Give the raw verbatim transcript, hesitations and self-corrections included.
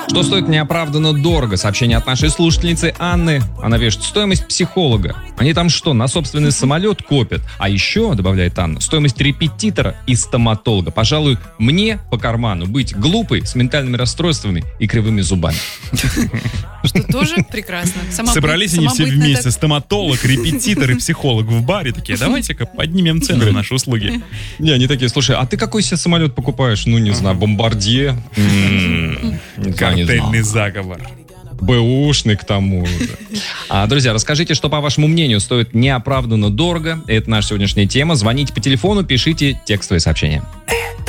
Что стоит неоправданно дорого? Сообщение от нашей слушательницы Анны. Она пишет: стоимость психолога. Они там что, на собственный самолет копят? А еще, добавляет Анна, стоимость репетитора и стоматолога. Пожалуй, мне по карману быть глупой, с ментальными расстройствами и кривыми зубами. Что тоже прекрасно. Самобыт, Собрались они все вместе, так... стоматолог, репетитор и психолог в баре. Такие, давайте-ка поднимем цену на наши услуги. Не, они такие, слушай, а ты какой себе самолет покупаешь? Ну, не знаю, Бомбардье. Картельный заговор. Бэушный к тому же. А, друзья, расскажите, что, по вашему мнению, стоит неоправданно дорого. Это наша сегодняшняя тема. Звоните по телефону, пишите текстовые сообщения.